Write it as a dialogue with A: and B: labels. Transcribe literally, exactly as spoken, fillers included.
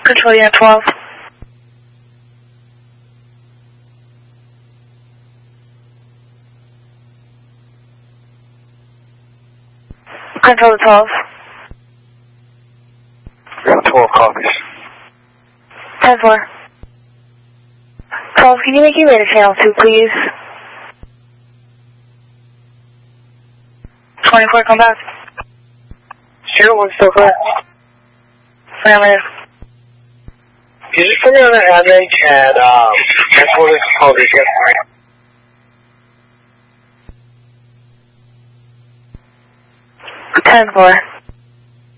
A: Control unit twelve. Control to twelve.
B: twelve copies.
A: ten four. twelve, can you make your way to channel two, please? twenty-four, come back.
B: Channel one still correct.
A: Family.
B: You just put me on the average at, um, headquarters called the Jeff
A: ten four.